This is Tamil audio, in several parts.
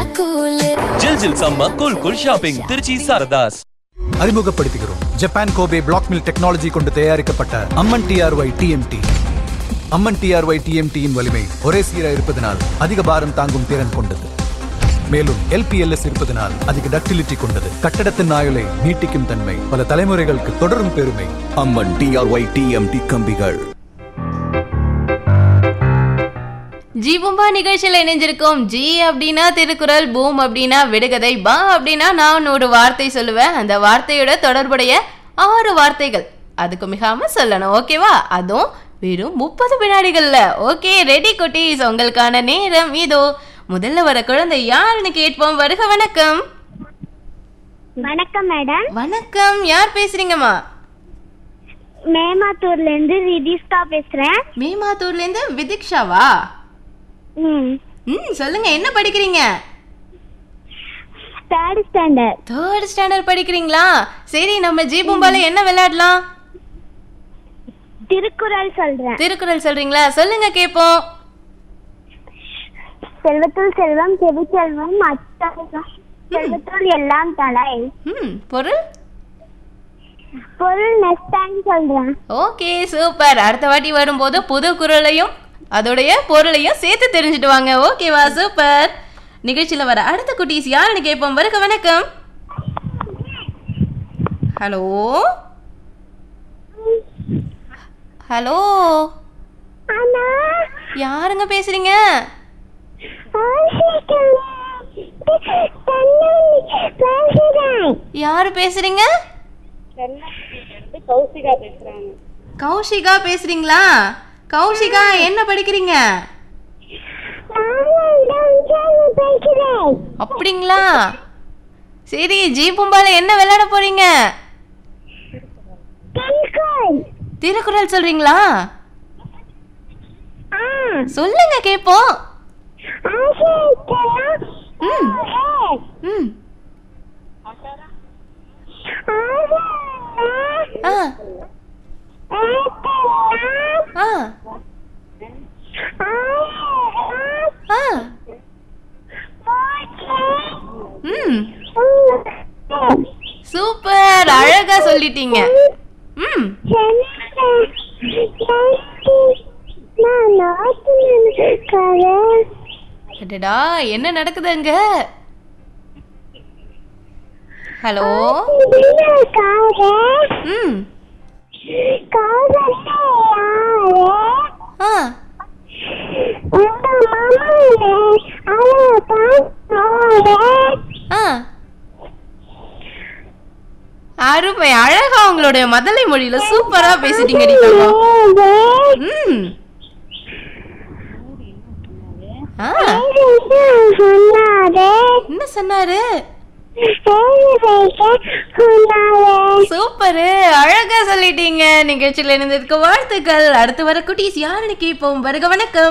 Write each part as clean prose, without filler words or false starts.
ஜில் ஜில் சம்ம cool cool shopping Trichy Saradhas அறிமுகப்படுத்துகிறோம். Japan Kobe black mill technology கொண்டு தயாரிக்கப்பட்ட அம்மன் டிஆர்ஒய் டிஎம்டி. அம்மன் டிஆர்ஒய் டிஎம்டியின் வலிமை ஒரே சீராக இருப்பதனால் அதிக பாரம் தாங்கும் திறன் கொண்டது. மேலும் எல்பிஎல்எஸ் இருப்பதனால் அதிக டக்டிலிட்டி கொண்டது. கட்டடத்தின் ஆயுளை நீட்டிக்கும் தன்மை, பல தலைமுறைகளுக்கு தொடரும் பெருமை. அம்மன் டிஆர்ஒய் டிஎம்டி கம்பிகள். ஜி பூம்பா நிகழ்ச்சியில் இணைஞ்சிருக்கோம். ஜி அப்படின்னா திருக்குறள், பூம் அப்படின்னா விடுகதை, பா அப்படின்னா நான் ஒரு வார்த்தை சொல்லுவேன். அந்த வார்த்தையோட தொடர்புடைய 6 வார்த்தைகள் அதுக்கு மிகாம சொல்லணும். ஓகேவா? அதுவும் வெறும் 30 வினாடிகள்ல. ஓகே, ரெடி குட்டீஸ், உங்களுக்கான நேரம் இதோ. முதல்ல வர குழந்தை யாருன்னு கேட்போம். வருக. வணக்கம். வணக்கம் மேடம். வணக்கம். யார் பேசுறீங்கம்மா? மேமாத்தூர்ல இருந்து ரிதிஷ்கா பேசுறேன். மேமாத்தூர்ல இருந்து விதிக்ஷாவா? சொல்லுங்க, என்ன படிக்கிறீங்க? Third standard. தேர்ட் ஸ்டாண்டர்ட் படிக்கிறீங்களா? சரி, நம்ம ஜி பூம்பால என்ன விளையாடலாம்? திருக்குறள் சொல்றேன். திருக்குறள் சொல்றீங்களா? சொல்லுங்க கேப்போம். செல்வத்துள் செல்வம், செவி செல்வம், செல்வத்துள் எல்லாம் தலை. பொருள்? பொருள் நெக்ஸ்ட் டைம் சொல்றேன். Okay, super. அடுத்த வாட்டி வரும்போது புது குறளையும் அதோடைய பொருளையும் சேர்த்து தெரிஞ்சுட்டு வாங்க. ஓகேவா? சூப்பர். நிகழ்ச்சியில வர அடுத்த குட்டீஸ் யாருன்னு கேட்போம். வருக. வணக்கம். ஹலோ ஹலோ, யாருங்க பேசுறீங்க? யாரு பேசுறீங்க? கௌஷிகா பேசுறீங்களா? கௌஷிகா, என்ன படிக்கிறீங்க? அப்படிங்களா? சரி, ஜி பூம்பால என்ன விளையாட போறீங்க? திருக்குறள் சொல்றீங்களா? சொல்லுங்க கேப்போம். சூப்பர், அழகா சொல்லிட்டீங்க. என்ன நடக்குது அங்க? ஹலோ. அருமை, அழகா உங்களுடைய மதலை மொழியில சூப்பரா பேசிட்டீங்க. என்ன சொன்னாரு? சூப்பரு, அழகா சொல்லிட்டீங்க. நிகழ்ச்சியில இருந்ததுக்கு வாழ்த்துக்கள். அடுத்து வர குட்டீஸ் யாருன்னு கேட்போம். வருக. வணக்கம்.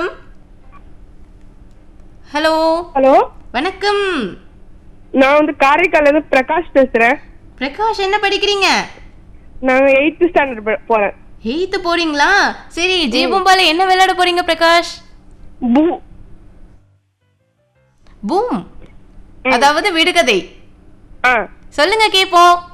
ஹலோ. ஹலோ, வணக்கம். நான் காரைக்கால்ல இருந்து பிரகாஷ் பேசுறேன். பிரகாஷ், என்ன படிக்கிறீங்க? நான் 8th ஸ்டாண்டர்ட் போறேன். 8th போறீங்களா? சரி, ஜி பூம்பால என்ன விளையாட போறீங்க பிரகாஷ்? பூம், அதாவது விடுகதை. சொல்லுங்க கேப்போம்.